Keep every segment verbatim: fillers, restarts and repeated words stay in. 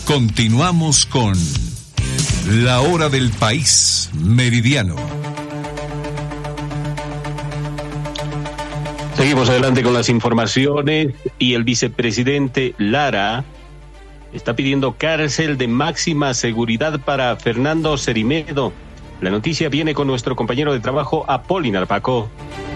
Continuamos con La Hora del País Meridiano. Seguimos adelante con las informaciones y el vicepresidente Lara está pidiendo cárcel de máxima seguridad para Fernando Cerimedo. La noticia viene con nuestro compañero de trabajo Apolinar Paco.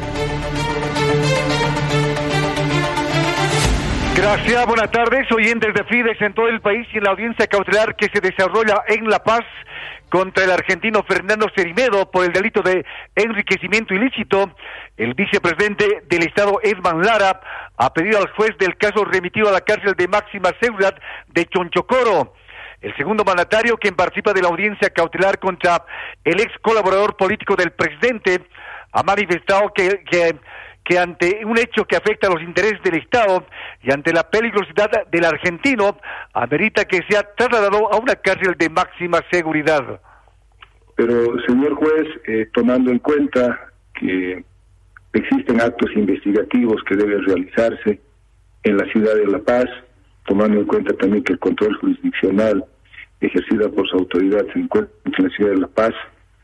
Gracias, buenas tardes, oyentes de Fides en todo el país y en la audiencia cautelar que se desarrolla en La Paz contra el argentino Fernando Cerimedo por el delito de enriquecimiento ilícito. El vicepresidente del Estado, Edman Lara, ha pedido al juez del caso remitido a la cárcel de máxima seguridad de Chonchocoro. El segundo mandatario, quien participa de la audiencia cautelar contra el ex colaborador político del presidente, ha manifestado que, que, que ante un hecho que afecta a los intereses del Estado y ante la peligrosidad del argentino, amerita que sea trasladado a una cárcel de máxima seguridad. Pero, señor juez, eh, tomando en cuenta que existen actos investigativos que deben realizarse en la ciudad de La Paz, tomando en cuenta también que el control jurisdiccional ejercida por su autoridad se encuentra en la ciudad de La Paz,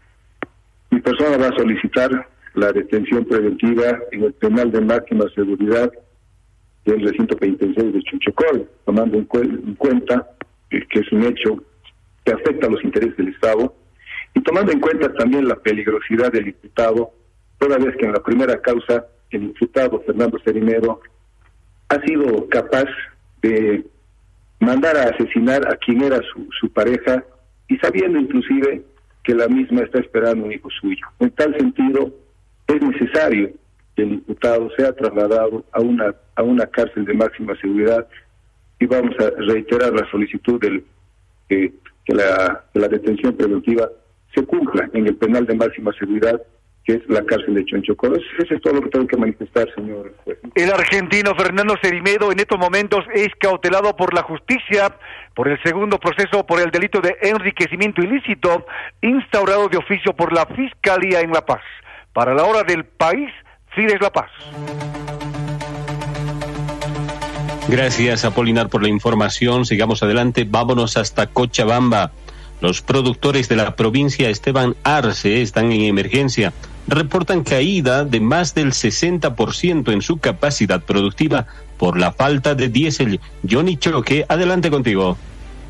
mi persona va a solicitar la detención preventiva en el penal de máxima seguridad del recinto penitenciario de Chonchocoro, tomando en, cu- en cuenta eh, que es un hecho que afecta a los intereses del Estado y tomando en cuenta también la peligrosidad del imputado, toda vez que en la primera causa el imputado Fernando Cerimedo ha sido capaz de mandar a asesinar a quien era su, su pareja y sabiendo inclusive que la misma está esperando un hijo suyo. En tal sentido, es necesario que el imputado sea trasladado a una a una cárcel de máxima seguridad y vamos a reiterar la solicitud del eh, que la, que la detención preventiva se cumpla en el penal de máxima seguridad, que es la cárcel de Chonchocoro. Eso es todo lo que tengo que manifestar, señor juez. El argentino Fernando Cerimedo en estos momentos es cautelado por la justicia por el segundo proceso por el delito de enriquecimiento ilícito instaurado de oficio por la Fiscalía en La Paz. Para La Hora del País, Fides La Paz. Gracias, Apolinar, por la información. Sigamos adelante, vámonos hasta Cochabamba. Los productores de la provincia Esteban Arce están en emergencia. Reportan caída de más del sesenta por ciento en su capacidad productiva por la falta de diésel. Johnny Choque, adelante contigo.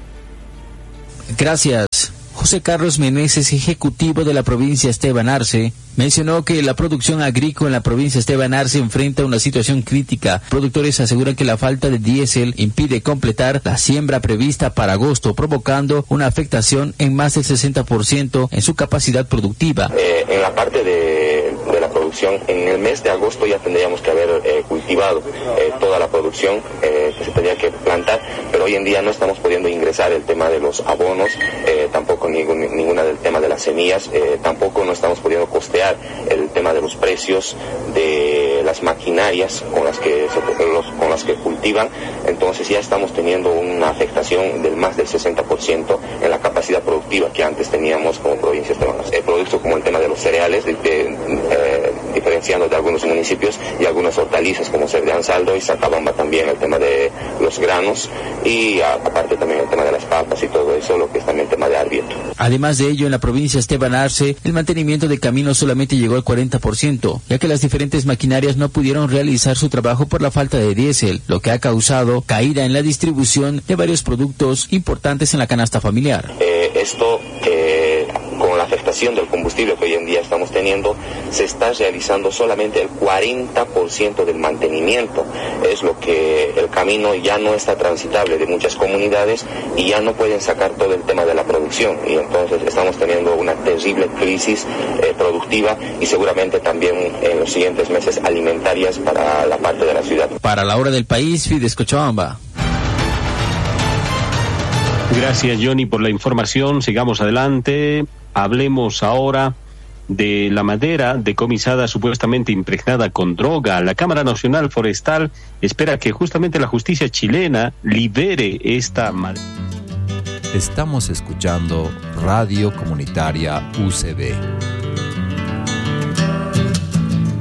Gracias. José Carlos Meneses, ejecutivo de la provincia Esteban Arce, mencionó que la producción agrícola en la provincia Esteban Arce enfrenta una situación crítica. Productores aseguran que la falta de diésel impide completar la siembra prevista para agosto, provocando una afectación en más del sesenta por ciento en su capacidad productiva. Eh, en la parte de, de la producción, en el mes de agosto ya tendríamos que haber eh, cultivado eh, toda la producción eh, que se tendría que plantar, pero hoy en día no estamos pudiendo ingresar el tema de los abonos, eh, tampoco ningún, ninguna del tema de las semillas, eh, tampoco no estamos pudiendo costear el tema de los precios de las maquinarias con las que se, los, con las que cultivan. Entonces ya estamos teniendo una afectación del más del sesenta por ciento en la capacidad productiva que antes teníamos como provincia Esteban Arce. Eh, productos como el tema de los cereales, de, de, eh, diferenciando de algunos municipios, y algunas hortalizas como ser de Ansaldo y Sacabamba también, el tema de los granos y a, aparte también el tema de las papas y todo eso, lo que es también el tema de Arvieto. Además de ello, en la provincia Esteban Arce, el mantenimiento de caminos solamente llegó al cuarenta por ciento, ya que las diferentes maquinarias no pudieron realizar su trabajo por la falta de diésel, lo que ha causado caída en la distribución de varios productos importantes en la canasta familiar. Eh, esto, eh, con la afectación del combustible que hoy en día estamos teniendo, se está realizando solamente el cuarenta por ciento del mantenimiento. Es lo que el camino ya no está transitable de muchas comunidades y ya no pueden sacar todo el tema de la producción. Y entonces estamos teniendo una terrible crisis eh, productiva y seguramente también en los siguientes meses alimentarias para la parte de la ciudad. Para La Hora del País, Fides Cochabamba. Gracias, Johnny, por la información. Sigamos adelante. Hablemos ahora de la madera decomisada supuestamente impregnada con droga. La Cámara Nacional Forestal espera que justamente la justicia chilena libere esta madera. Estamos escuchando Radio Comunitaria U C B.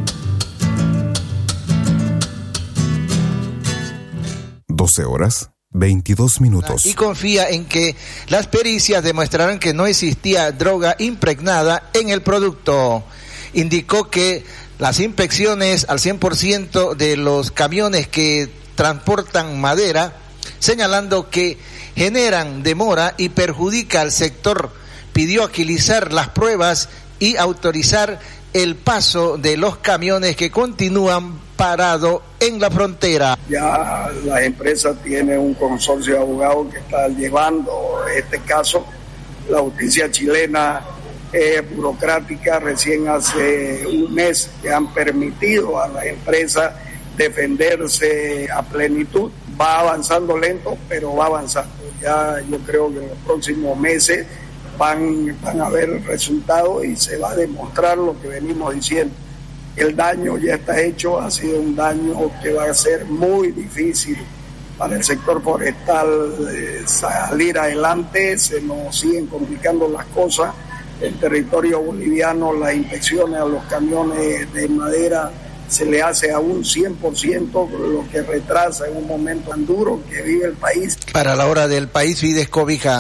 doce horas, veintidós minutos. Y confía en que las pericias demostrarán que no existía droga impregnada en el producto. Indicó que las inspecciones al cien por ciento de los camiones que transportan madera, señalando que generan demora y perjudica al sector, pidió agilizar las pruebas y autorizar el paso de los camiones que continúan parados en la frontera. Ya la empresa tiene un consorcio de abogados que está llevando este caso. La justicia chilena es burocrática, recién hace un mes que han permitido a la empresa defenderse a plenitud. Va avanzando lento, pero va avanzando. Ya yo creo que en los próximos meses van, van a haber resultados y se va a demostrar lo que venimos diciendo. El daño ya está hecho, ha sido un daño que va a ser muy difícil para el sector forestal eh, salir adelante. Se nos siguen complicando las cosas. El territorio boliviano, las inspecciones a los camiones de madera se le hace a un cien por ciento, lo que retrasa en un momento tan duro que vive el país. Para la hora del país, Fides Cobija.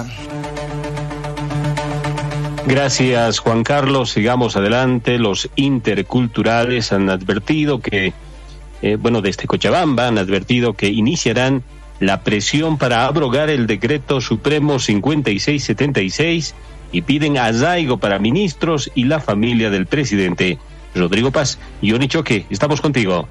Gracias, Juan Carlos. Sigamos adelante. Los interculturales han advertido que, eh, bueno, desde Cochabamba han advertido que iniciarán la presión para abrogar el decreto supremo cincuenta y seis setenta y seis y piden arraigo para ministros y la familia del presidente. Rodrigo Paz y Oni Choque, estamos contigo.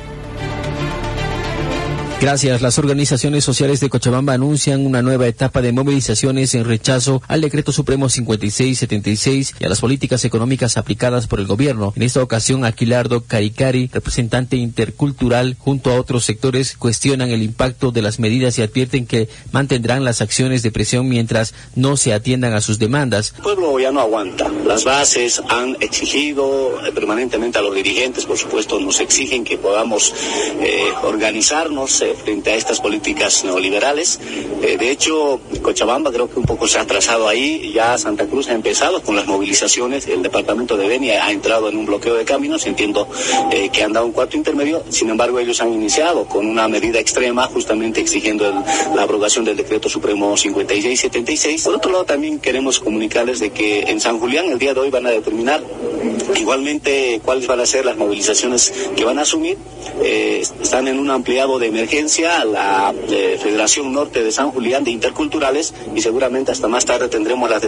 Gracias. Las organizaciones sociales de Cochabamba anuncian una nueva etapa de movilizaciones en rechazo al Decreto Supremo cincuenta y seis setenta y seis y a las políticas económicas aplicadas por el gobierno. En esta ocasión, Aquilardo Caricari, representante intercultural, junto a otros sectores, cuestionan el impacto de las medidas y advierten que mantendrán las acciones de presión mientras no se atiendan a sus demandas. El pueblo ya no aguanta. Las bases han exigido permanentemente a los dirigentes, por supuesto, nos exigen que podamos eh, organizarnos eh, frente a estas políticas neoliberales. Eh, de hecho, Cochabamba creo que un poco se ha atrasado ahí, ya Santa Cruz ha empezado con las movilizaciones, el departamento de Beni ha entrado en un bloqueo de caminos, entiendo eh, que han dado un cuarto intermedio, sin embargo ellos han iniciado con una medida extrema, justamente exigiendo el, la abrogación del Decreto Supremo cincuenta y seis setenta y seis. Por otro lado, también queremos comunicarles de que en San Julián el día de hoy van a determinar igualmente cuáles van a ser las movilizaciones que van a asumir. Eh, están en un ampliado de emergencia la eh, Federación Norte de San Julián de Interculturales y seguramente hasta más tarde tendremos las